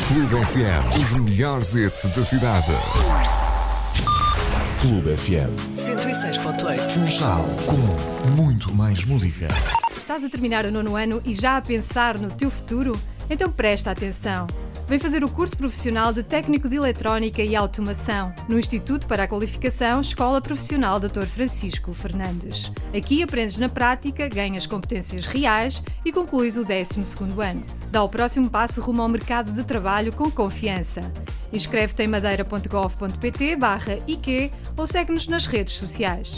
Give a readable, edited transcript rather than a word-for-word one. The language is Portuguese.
Clube FM, os melhores hits da cidade. Clube FM 106.8. Funchal, com muito mais música. Estás a terminar o 9º ano e já a pensar no teu futuro? Então presta atenção. Vem fazer o curso profissional de Técnico de Eletrónica e Automação no Instituto para a Qualificação Escola Profissional Dr. Francisco Fernandes. Aqui aprendes na prática, ganhas competências reais e concluís o 12º ano. Dá o próximo passo rumo ao mercado de trabalho com confiança. Inscreve-te em madeira.gov.pt/IQ ou segue-nos nas redes sociais.